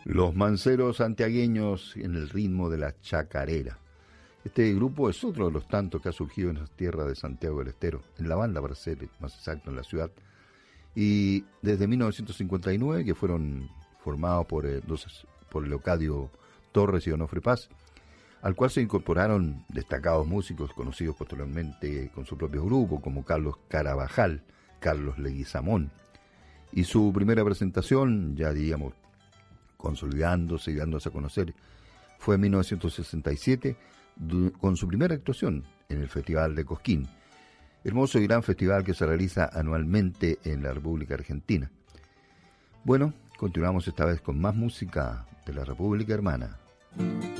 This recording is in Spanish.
Los Manceros santiagueños en el ritmo de la chacarera. Este grupo es otro de los tantos que ha surgido en las tierras de Santiago del Estero, en la banda para ser más exacto, en la ciudad. Y desde 1959, que fueron formados por Leocadio Torres y Onofre Paz, al cual se incorporaron destacados músicos conocidos posteriormente con su propio grupo, como Carlos Carabajal, Carlos Leguizamón. Y su primera presentación, ya diríamos, consolidándose y dándose a conocer, fue en 1967, con su primera actuación en el Festival de Cosquín, hermoso y gran festival que se realiza anualmente en la República Argentina. Bueno, continuamos esta vez con más música de la República Hermana.